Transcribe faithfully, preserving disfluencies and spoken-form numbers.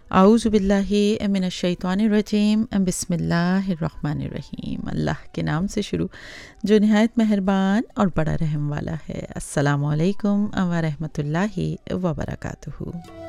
आऊज़ु बिल्लाहि मिनश शैतानिर रजीम बिस्मिल्लाहिर रहमानिर रहीम। अल्लाह के नाम से शुरू जो निहायत मेहरबान और बड़ा रहम वाला है। अस्सलामु अलैकुम व रहमतुल्लाहि व बरकातुहू।